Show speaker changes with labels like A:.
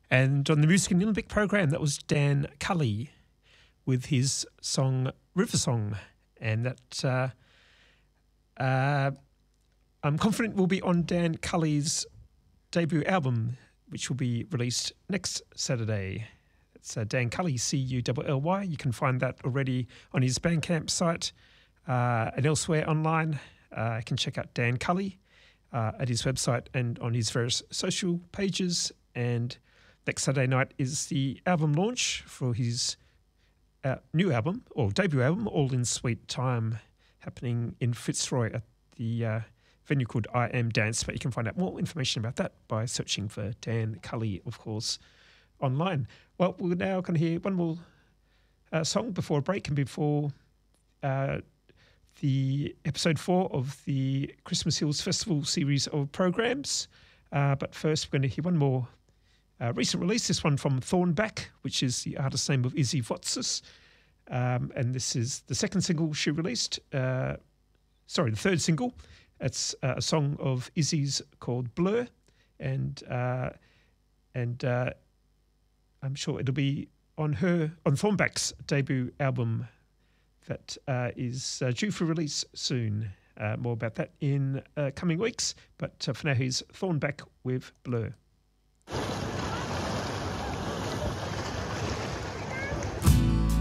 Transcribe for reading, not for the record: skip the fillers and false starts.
A: And on the Music in the Olympic program, that was Dan Cully with his song River Song. And that I'm confident will be on Dan Cully's debut album, which will be released next Saturday. It's Dan Cully, C-U-L-L-Y. You can find that already on his Bandcamp site and elsewhere online. You can check out Dan Cully at his website and on his various social pages. And next Saturday night is the album launch for his new album, or debut album, All in Sweet Time, happening in Fitzroy at the venue called I Am Dance. But you can find out more information about that by searching for Dan Cully, of course, online. Well, we're now going to hear one more song before a break and before the episode 4 of the Christmas Hills Festival series of programs. But first, we're going to hear one more recent release, this one from Thornback, which is the artist's name of Izzy Votsis. And this is the second single she released. The third single. It's a song of Izzy's called Blur. And I'm sure it'll be on Thornback's debut album that is due for release soon. More about that in coming weeks. But for now, here's Thornback with Blur.